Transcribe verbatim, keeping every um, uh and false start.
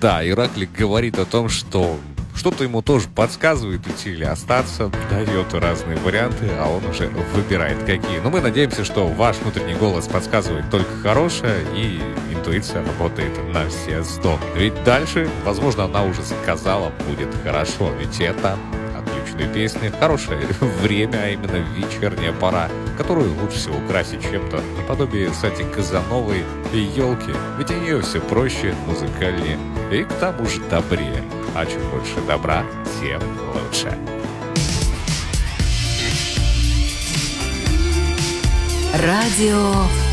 Да, Ираклий говорит о том, что что-то ему тоже подсказывает идти или остаться, дает разные варианты, а он уже выбирает какие. Но мы надеемся, что ваш внутренний голос подсказывает только хорошее, и интуиция работает на все сто. Ведь дальше, возможно, она уже сказала, будет хорошо, ведь это отличная песня, хорошее время, а именно вечерняя пора, которую лучше всего украсить чем-то наподобие Сати Казановой и елки, ведь у нее все проще, музыкальнее и к тому же добрее. А чем больше добра, тем лучше. Радио